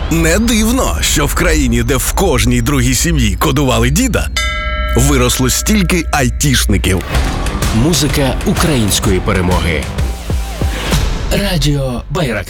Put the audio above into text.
Не дивно, що в країні, де в кожній другій сім'ї кодували діда, виросло стільки айтішників. Музика української перемоги. Радіо Байрактар.